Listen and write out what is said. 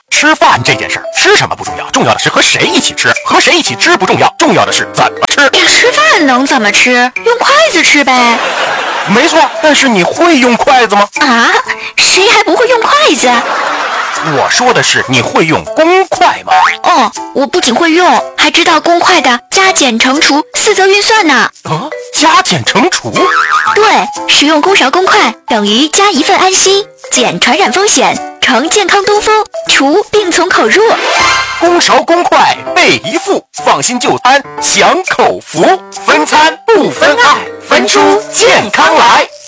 吃饭这件事儿，吃什么不重要，重要的是和谁一起吃。和谁一起吃不重要，重要的是怎么吃。 吃饭能怎么吃？用筷子吃呗。 没错，但是你会用筷子吗？ 啊，谁还不会用筷子？ 我说的是你会用公筷吗？ 哦，我不仅会用，还知道公筷的加减乘除四则运算呢。 加减乘除？ 对，使用公勺公筷等于加一份安心，减传染风险，乘健康东风，除病从口入。 公勺公筷备一副，放心就餐享口福，分餐不分爱，分出健康来。